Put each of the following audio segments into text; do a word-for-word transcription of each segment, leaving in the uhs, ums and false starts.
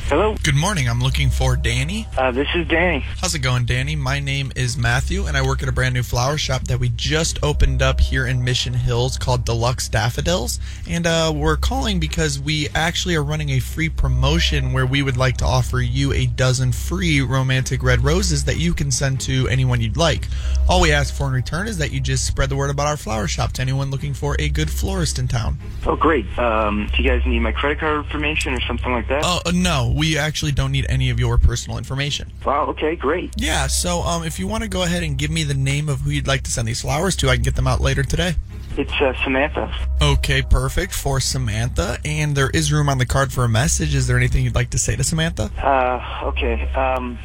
Hello. Good morning. I'm looking for Danny. Uh, this is Danny. How's it going, Danny? My name is Matthew, and I work at a brand new flower shop that we just opened up here in Mission Hills called Deluxe Daffodils. And uh, we're calling because we actually are running a free promotion where we would like to offer you a dozen free romantic red roses that you can send to anyone you'd like. All we ask for in return is that you just spread the word about our flower shop to anyone looking for a good florist in town. Oh, great. Um, do you guys need my credit card information or something like that? Oh, uh, no. We actually don't need any of your personal information. Wow, okay, great. Yeah, so um, if you want to go ahead and give me the name of who you'd like to send these flowers to, I can get them out later today. It's uh, Samantha. Okay, perfect, for Samantha. And there is room on the card for a message. Is there anything you'd like to say to Samantha? Uh, okay. Um,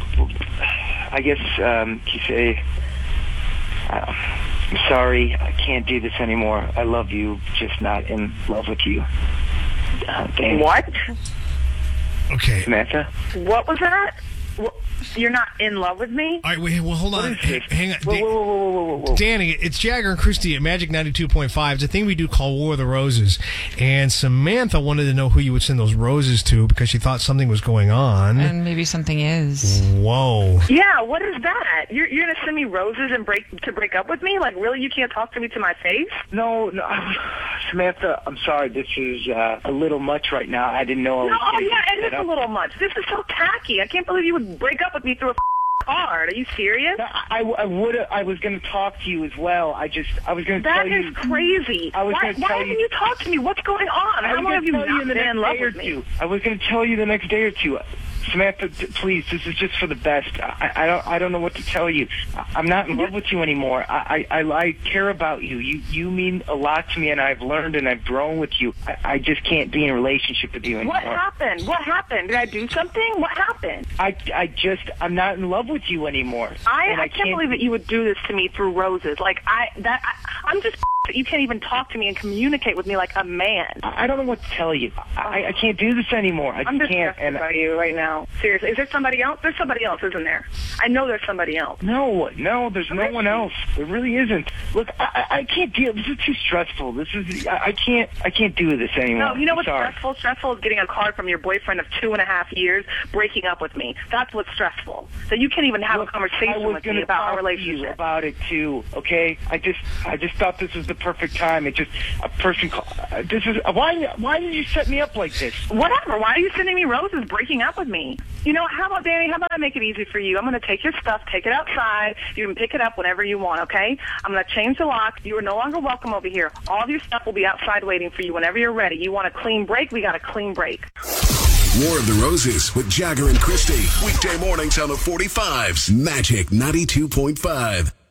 I guess um, you say, uh, I'm sorry, I can't do this anymore. I love you, just not in love with you. Uh, Danny. What? Okay. Samantha? What was that? What? You're not in love with me? All right, wait, well, hold on. H- hang on. Whoa, whoa, whoa, whoa, whoa, whoa. Danny, it's Jagger and Christy at Magic ninety-two point five. It's a thing we do called War of the Roses. And Samantha wanted to know who you would send those roses to because she thought something was going on. And maybe something is. Whoa. Yeah, what is that? You're, you're going to send me roses and break to break up with me? Like, really? You can't talk to me to my face? No, no. Samantha, I'm sorry. This is uh, a little much right now. I didn't know I was No, getting yeah, it set is up. a little much. This is so tacky. I can't believe you would break up with me through a card. Are you serious? No, I, I would. I was going to talk to you as well. I just. I was going to tell That you. is crazy. I was why going to why tell haven't you. you talked to me? What's going on? I How was long going have to you tell you not in the been next in love day or with me? two. I was going to tell you the next day or two. Samantha, t- please, this is just for the best. I, I don't. I don't know what to tell you. I, I'm not in love with you anymore. I, I, I, I care about you. You, you mean a lot to me, and I've learned and I've grown with you. I, I just can't be in a relationship with you anymore. What happened? What happened? Did I do something? What happened? I, I just. I'm not in love with you anymore. I, And I, can't, believe that you would do this to me through roses. Like I, that I, I'm just that you can't even talk to me and communicate with me like a man. I don't know what to tell you. I, I can't do this anymore. I I'm just can't. disgusted And by you right now. Seriously, is there somebody else? There's somebody else, isn't there? I know there's somebody else. No, no, there's no one else. There really isn't. Look, I, I I can't deal. This is too stressful. This is. I, I can't. I can't do this anymore. No, you know I'm what's sorry. stressful? Stressful is getting a card from your boyfriend of two and a half years breaking up with me. That's what's stressful. That you can't even have Look, a conversation I was with gonna me about talk our to you relationship. about it too. Okay, I just, I just thought this was the perfect time. It just a person. Call, uh, this is why. Why did you set me up like this? Whatever. Why are you sending me roses breaking up with me? You know, how about, Danny, how about I make it easy for you? I'm going to take your stuff, take it outside. You can pick it up whenever you want, okay? I'm going to change the lock. You are no longer welcome over here. All of your stuff will be outside waiting for you whenever you're ready. You want a clean break? We got a clean break. War of the Roses with Jagger and Christy. Weekday mornings on the forty-fives. Magic ninety-two point five.